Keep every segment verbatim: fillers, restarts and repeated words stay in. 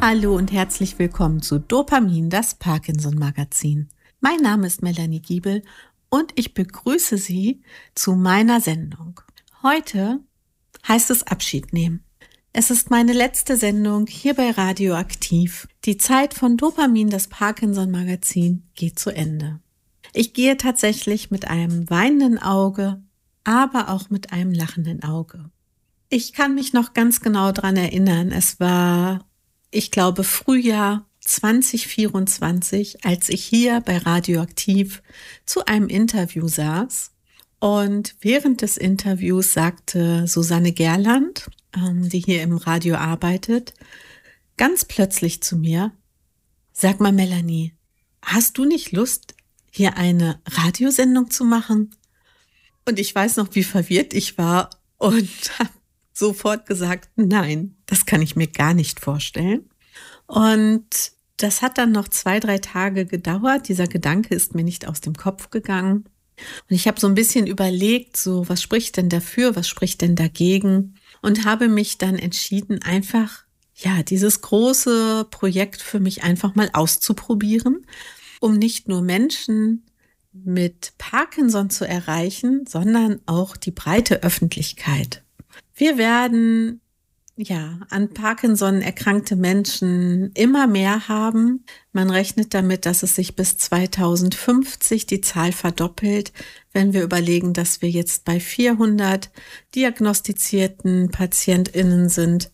Hallo und herzlich willkommen zu Dopamin, das Parkinson-Magazin. Mein Name ist Melanie Giebel und ich begrüße Sie zu meiner Sendung. Heute heißt es Abschied nehmen. Es ist meine letzte Sendung hier bei Radioaktiv. Die Zeit von Dopamin, das Parkinson-Magazin, geht zu Ende. Ich gehe tatsächlich mit einem weinenden Auge, aber auch mit einem lachenden Auge. Ich kann mich noch ganz genau daran erinnern, es war, ich glaube, Frühjahr zwanzig vierundzwanzig, als ich hier bei Radioaktiv zu einem Interview saß. Und während des Interviews sagte Susanne Gerland, ähm, die hier im Radio arbeitet, ganz plötzlich zu mir: Sag mal, Melanie, hast du nicht Lust, hier eine Radiosendung zu machen? Und ich weiß noch, wie verwirrt ich war und habe sofort gesagt, nein, das kann ich mir gar nicht vorstellen. Und das hat dann noch zwei, drei Tage gedauert. Dieser Gedanke ist mir nicht aus dem Kopf gegangen. Und ich habe so ein bisschen überlegt, so was spricht denn dafür, was spricht denn dagegen? Und habe mich dann entschieden, einfach, ja, dieses große Projekt für mich einfach mal auszuprobieren, um nicht nur Menschen mit Parkinson zu erreichen, sondern auch die breite Öffentlichkeit. Wir werden ja an Parkinson erkrankte Menschen immer mehr haben. Man rechnet damit, dass es sich bis zweitausendfünfzig die Zahl verdoppelt, wenn wir überlegen, dass wir jetzt bei vierhundert diagnostizierten PatientInnen sind.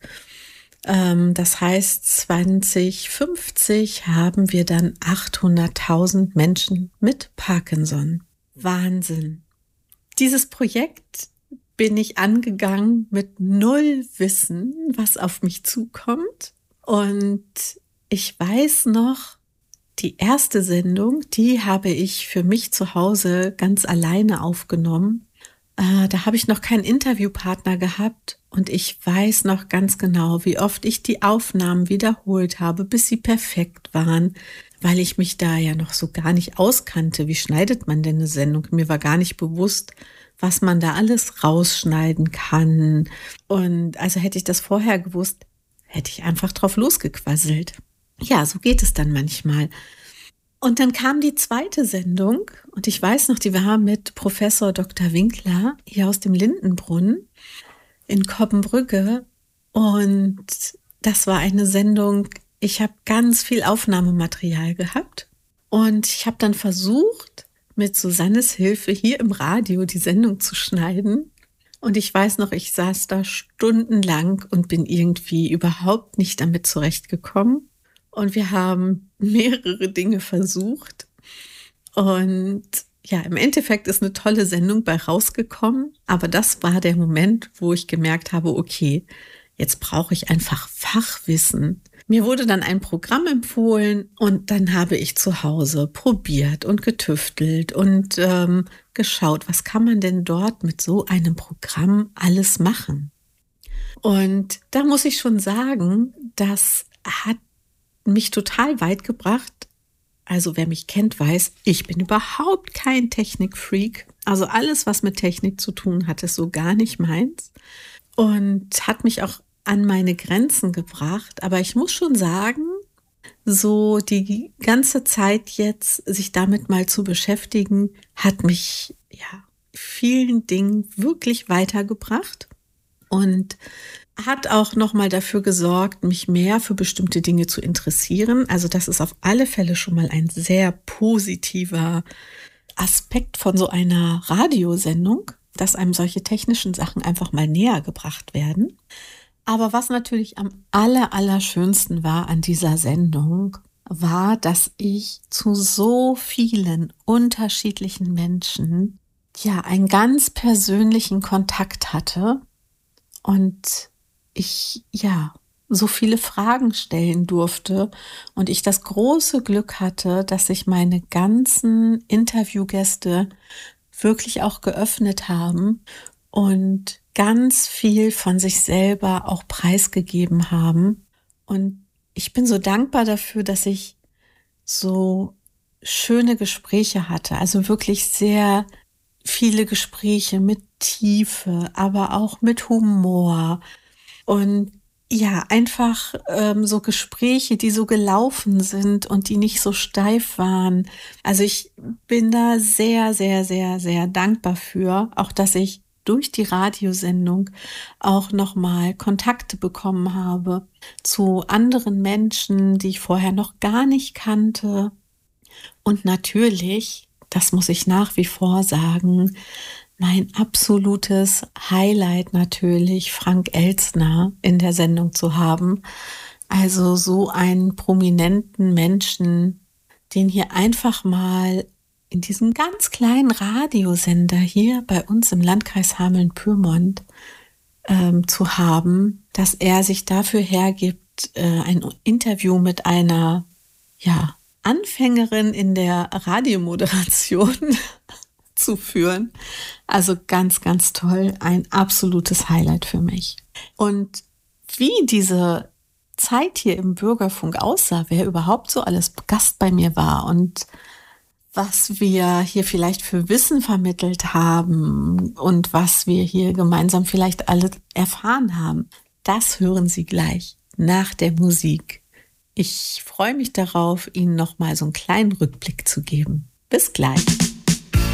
Das heißt, zwanzig fünfzig haben wir dann achthunderttausend Menschen mit Parkinson. Wahnsinn. Dieses Projekt bin ich angegangen mit null Wissen, was auf mich zukommt. Und ich weiß noch, die erste Sendung, die habe ich für mich zu Hause ganz alleine aufgenommen. Äh, da habe ich noch keinen Interviewpartner gehabt. Und ich weiß noch ganz genau, wie oft ich die Aufnahmen wiederholt habe, bis sie perfekt waren, weil ich mich da ja noch so gar nicht auskannte. Wie schneidet man denn eine Sendung? Mir war gar nicht bewusst, was man da alles rausschneiden kann. Und also hätte ich das vorher gewusst, hätte ich einfach drauf losgequasselt. Ja, so geht es dann manchmal. Und dann kam die zweite Sendung und ich weiß noch, die war mit Professor Doktor Winkler hier aus dem Lindenbrunn in Coppenbrügge. Und das war eine Sendung, ich habe ganz viel Aufnahmematerial gehabt. Und ich habe dann versucht, mit Susannes Hilfe hier im Radio die Sendung zu schneiden. Und ich weiß noch, ich saß da stundenlang und bin irgendwie überhaupt nicht damit zurechtgekommen. Und wir haben mehrere Dinge versucht. Und ja, im Endeffekt ist eine tolle Sendung bei rausgekommen. Aber das war der Moment, wo ich gemerkt habe, okay, jetzt brauche ich einfach Fachwissen. Mir wurde dann ein Programm empfohlen und dann habe ich zu Hause probiert und getüftelt und ähm, geschaut, was kann man denn dort mit so einem Programm alles machen. Und da muss ich schon sagen, das hat mich total weit gebracht. Also wer mich kennt, weiß, ich bin überhaupt kein Technikfreak. Also alles, was mit Technik zu tun hat, ist so gar nicht meins. Und hat mich auch an meine Grenzen gebracht. Aber ich muss schon sagen, so die ganze Zeit jetzt sich damit mal zu beschäftigen, hat mich ja vielen Dingen wirklich weitergebracht und hat auch nochmal dafür gesorgt, mich mehr für bestimmte Dinge zu interessieren. Also das ist auf alle Fälle schon mal ein sehr positiver Aspekt von so einer Radiosendung, dass einem solche technischen Sachen einfach mal näher gebracht werden. Aber was natürlich am aller, allerschönsten war an dieser Sendung, war, dass ich zu so vielen unterschiedlichen Menschen ja einen ganz persönlichen Kontakt hatte und ich ja so viele Fragen stellen durfte und ich das große Glück hatte, dass sich meine ganzen Interviewgäste wirklich auch geöffnet haben und ganz viel von sich selber auch preisgegeben haben. Und ich bin so dankbar dafür, dass ich so schöne Gespräche hatte, also wirklich sehr viele Gespräche mit Tiefe, aber auch mit Humor. Und Ja, einfach ähm, so Gespräche, die so gelaufen sind und die nicht so steif waren. Also ich bin da sehr, sehr, sehr, sehr dankbar für, auch dass ich durch die Radiosendung auch nochmal Kontakte bekommen habe zu anderen Menschen, die ich vorher noch gar nicht kannte. Und natürlich, das muss ich nach wie vor sagen, mein absolutes Highlight natürlich, Frank Elstner in der Sendung zu haben. Also so einen prominenten Menschen, den hier einfach mal in diesem ganz kleinen Radiosender hier bei uns im Landkreis Hameln-Pyrmont ähm, zu haben, dass er sich dafür hergibt, äh, ein Interview mit einer, ja, Anfängerin in der Radiomoderation zu führen. Also ganz, ganz toll. Ein absolutes Highlight für mich. Und wie diese Zeit hier im Bürgerfunk aussah, wer überhaupt so alles Gast bei mir war und was wir hier vielleicht für Wissen vermittelt haben und was wir hier gemeinsam vielleicht alle erfahren haben, das hören Sie gleich nach der Musik. Ich freue mich darauf, Ihnen noch mal so einen kleinen Rückblick zu geben. Bis gleich.